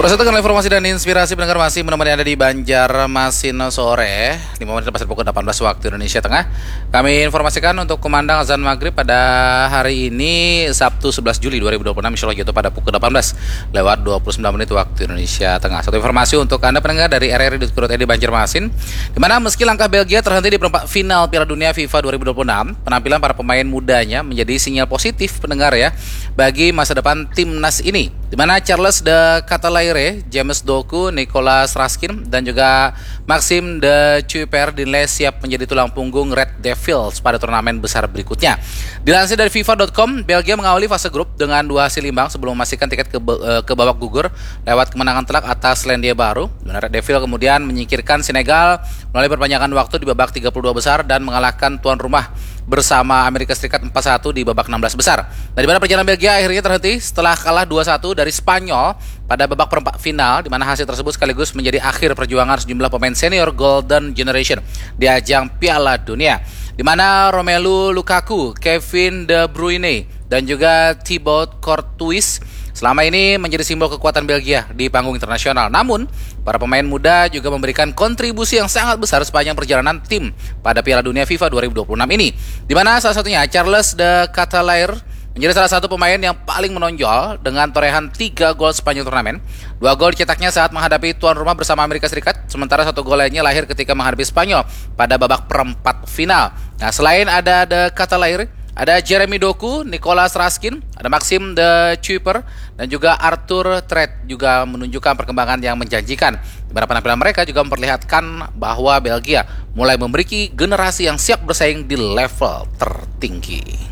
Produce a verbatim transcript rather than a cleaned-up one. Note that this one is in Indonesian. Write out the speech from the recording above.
Proses dengan informasi dan inspirasi pendengar masih menemani Anda di Banjarmasin sore di momen tepat pukul delapan belas waktu Indonesia Tengah. Kami informasikan untuk kumandang azan maghrib pada hari ini Sabtu sebelas Juli dua ribu dua puluh enam, insyaallah jatuh pada pukul delapan belas lewat dua puluh sembilan menit waktu Indonesia Tengah. Satu informasi untuk Anda pendengar dari r r i titik co titik i d Banjarmasin, di mana meski langkah Belgia terhenti di perempat final Piala Dunia FIFA dua ribu dua puluh enam, penampilan para pemain mudanya menjadi sinyal positif pendengar ya bagi masa depan timnas ini, di mana Charles de Ketelaere, James Doku, Nicolas Raskin, dan juga Maxime de Cuypers dinilai siap menjadi tulang punggung Red Devils pada turnamen besar berikutnya. Dilansir dari FIFA dot com, Belgia mengawali fase grup dengan dua hasil imbang sebelum memastikan tiket ke, ke babak gugur lewat kemenangan telak atas Selandia Baru. Dan Red Devils kemudian menyingkirkan Senegal melalui perpanjangan waktu di babak tiga puluh dua besar dan mengalahkan tuan rumah bersama Amerika Serikat empat satu di babak enam belas besar. Nah, di mana perjalanan Belgia akhirnya terhenti setelah kalah dua satu dari Spanyol pada babak perempat final, di mana hasil tersebut sekaligus menjadi akhir perjuangan sejumlah pemain senior Golden Generation di ajang Piala Dunia, di mana Romelu Lukaku, Kevin De Bruyne, dan juga Thibaut Courtois selama ini menjadi simbol kekuatan Belgia di panggung internasional. Namun, para pemain muda juga memberikan kontribusi yang sangat besar sepanjang perjalanan tim pada Piala Dunia FIFA dua ribu dua puluh enam ini, di mana salah satunya Charles de Ketelaere menjadi salah satu pemain yang paling menonjol dengan torehan tiga gol sepanjang turnamen. Dua gol dicetaknya saat menghadapi tuan rumah bersama Amerika Serikat, sementara satu gol lainnya lahir ketika menghadapi Spanyol pada babak perempat final. Nah, selain ada de Ketelaere, ada Jeremy Doku, Nicolas Raskin, ada Maxime de Cuypers, dan juga Arthur Tret juga menunjukkan perkembangan yang menjanjikan. Di mana penampilan mereka juga memperlihatkan bahwa Belgia mulai memiliki generasi yang siap bersaing di level tertinggi.